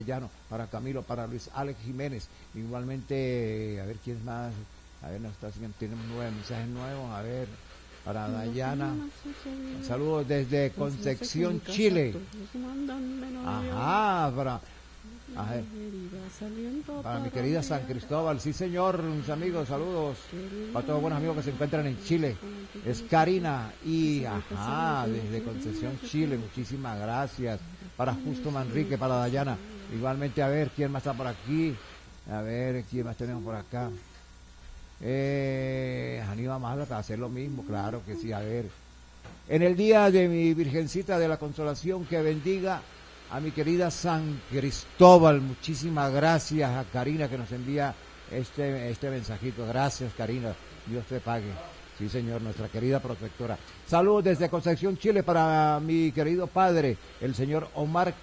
Llano, para Camilo, para Luis Alex Jiménez, igualmente, a ver quién más, a ver, nos está haciendo, tiene nuevos mensajes nuevos, a ver, para Dayana, saludos desde Concepción, Chile, ajá, a ver, para mi querida San Cristóbal, sí señor, mis amigos, saludos, para todos los buenos amigos que se encuentran en Chile, es Karina, y ajá, desde Concepción, Chile, muchísimas gracias, para Justo Manrique, para Dayana. Igualmente, a ver, ¿quién más está por aquí? A ver, ¿quién más tenemos por acá? Aníbal Mala para hacer lo mismo, claro que sí, a ver. En el día de mi Virgencita de la Consolación, que bendiga a mi querida San Cristóbal. Muchísimas gracias a Karina que nos envía este mensajito. Gracias, Karina. Dios te pague. Sí, señor, nuestra querida protectora. Saludos desde Concepción, Chile, para mi querido padre, el señor Omar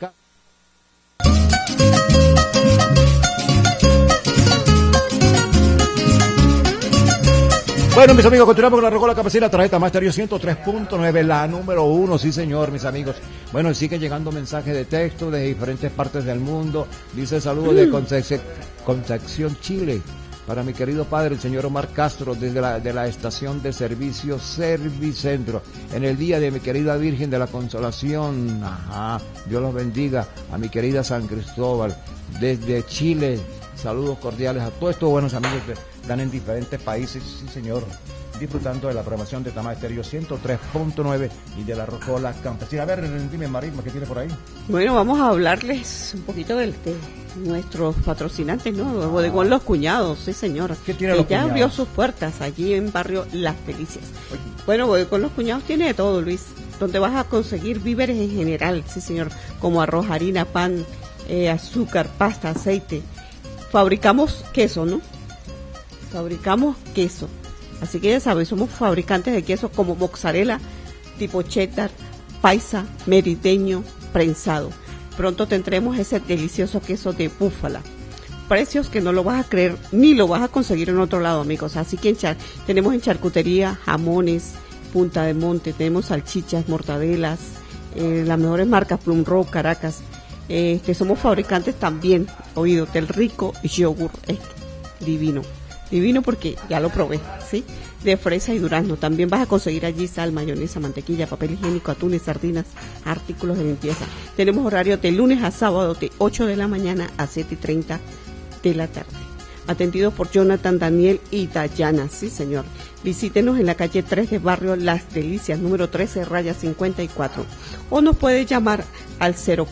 Bueno, mis amigos, continuamos con la Rocola Campesina, tarjeta Masterio 103.9, la número 1, sí señor, mis amigos. Bueno, siguen llegando mensajes de texto de diferentes partes del mundo. Dice saludos de Concepción, Chile, para mi querido padre, el señor Omar Castro, desde la estación de servicio Servicentro, en el día de mi querida Virgen de la Consolación. Ajá, Dios los bendiga. A mi querida San Cristóbal, desde Chile, saludos cordiales a todos estos buenos amigos que están en diferentes países, sí señor, disfrutando de la programación de Tamar Estéreo 103.9 y de la Rocola Campesina. A ver, dime, Marisma, ¿qué tiene por ahí? Bueno, vamos a hablarles un poquito de nuestros patrocinantes, ¿no? Bodegón Los Cuñados, sí señor. ¿Qué tiene Los Cuñados? Ya Cuñados? abrió sus puertas allí en barrio Las Delicias. Oye. Bueno, Bodegón Los Cuñados tiene de todo, Luis, donde vas a conseguir víveres en general, sí señor, como arroz, harina, pan, azúcar, pasta, aceite. Fabricamos queso, ¿no? Fabricamos queso. Así que ya sabes, somos fabricantes de queso como mozzarella, tipo cheddar, paisa, merideño, prensado. Pronto tendremos ese delicioso queso de búfala. Precios que no lo vas a creer ni lo vas a conseguir en otro lado, amigos. Así que tenemos en charcutería jamones, Punta de Monte, tenemos salchichas, mortadelas, las mejores marcas Plum Rock, Caracas. Que somos fabricantes también, oído, del rico yogur, divino porque ya lo probé, ¿sí? De fresa y durazno. También vas a conseguir allí sal, mayonesa, mantequilla, papel higiénico, atunes, sardinas, artículos de limpieza. Tenemos horario de lunes a sábado de 8 de la mañana a 7:30 de la tarde. Atendidos por Jonathan, Daniel y Dayana, sí señor. Visítenos en la calle 3 de barrio Las Delicias, número 13/54. O nos puede llamar al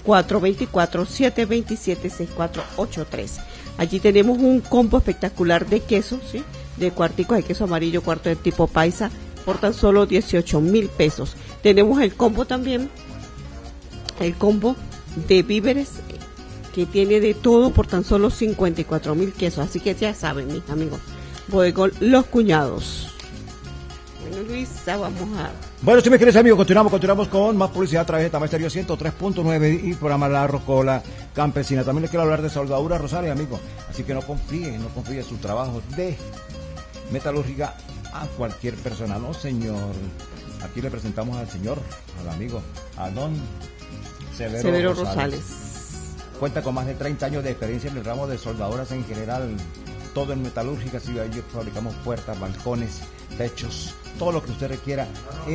0424-727-6483. Allí tenemos un combo espectacular de queso, ¿sí? De cuarticos de queso amarillo, cuarto de tipo paisa, por tan solo 18,000 pesos. Tenemos el combo también, el combo de víveres, que tiene de todo por tan solo 54,000 pesos. Así que ya saben, mis amigos, Bodegón Los Cuñados. Bueno, Luis, ya vamos a... Bueno, sí, mis queridos amigos, continuamos con más publicidad a través de Tamar Estéreo 103.9 y programa La Rocola Campesina. También les quiero hablar de Soldadura Rosales, amigos. Así que no confíen su trabajo de metalúrgica a cualquier persona. No, señor. Aquí le presentamos al amigo, a don Severo Rosales. Cuenta con más de 30 años de experiencia en el ramo de soldadoras en general, todo en metalúrgica. Sí, ahí fabricamos puertas, balcones, techos, todo lo que usted requiera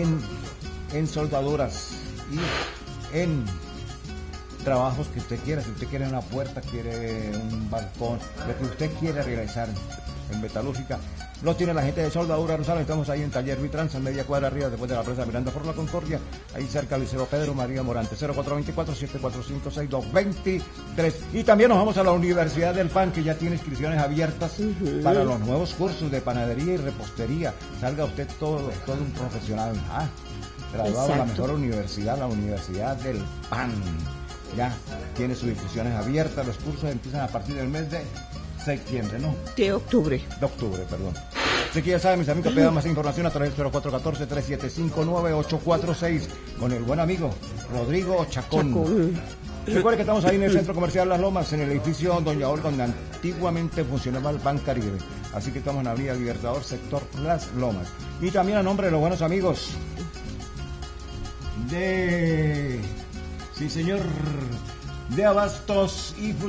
en soldaduras y en trabajos que usted quiera. Si usted quiere una puerta, quiere un balcón, lo que usted quiera realizar en metalúrgica, lo tiene la gente de Soldadura Rosales. Estamos ahí en Taller Vitranza, en media cuadra arriba, después de la presa Miranda por la Concordia, ahí cerca del Liceo Pedro María Morante, 0424-745-6223. Y también nos vamos a la Universidad del Pan, que ya tiene inscripciones abiertas para los nuevos cursos de panadería y repostería. Salga usted todo un profesional, graduado de la mejor universidad, la Universidad del Pan. Ya tiene sus inscripciones abiertas, los cursos empiezan a partir del mes de septiembre, ¿no? De octubre, perdón. Así que ya saben, mis amigos, pidan más información a través del 0414-375-9846 con el buen amigo Rodrigo Chacón. Recuerden que estamos ahí en el Centro Comercial Las Lomas, en el edificio Doña Olga, donde antiguamente funcionaba el Banco Caribe. Así que estamos en la Avenida Libertador, sector Las Lomas. Y también a nombre de los buenos amigos de... Sí, señor... de abastos y